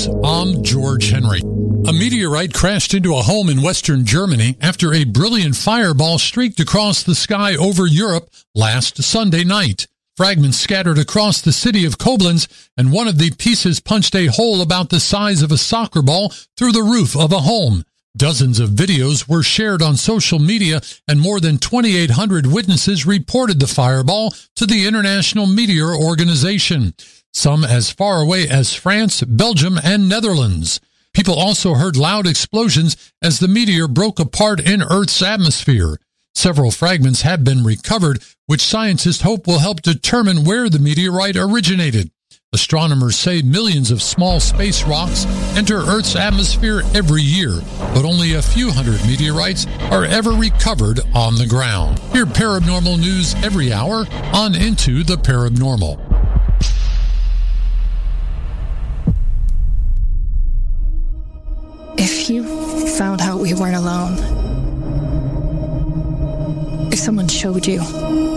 News. I'm George Henry. A meteorite crashed into a home in western Germany after a brilliant fireball streaked across the sky over Europe last Sunday night. Fragments scattered across the city of Koblenz, and one of the pieces punched a hole about the size of a soccer ball through the roof of a home. Dozens of videos were shared on social media, and more than 2,800 witnesses reported the fireball to the International Meteor Organization, some as far away as France, Belgium, and Netherlands. People also heard loud explosions as the meteor broke apart in Earth's atmosphere. Several fragments have been recovered, which scientists hope will help determine where the meteorite originated. Astronomers say millions of small space rocks enter Earth's atmosphere every year, but only a few hundred meteorites are ever recovered on the ground. Hear paranormal news every hour on Into the Paranormal. If you found out we weren't alone, if someone showed you